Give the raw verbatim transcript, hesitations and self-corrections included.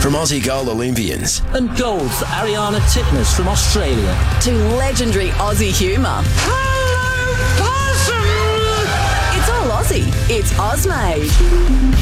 From Aussie gold Olympians. And gold for Ariana Titmus from Australia. To legendary Aussie humour. Hello, possum! It's all Aussie. It's Ozmade.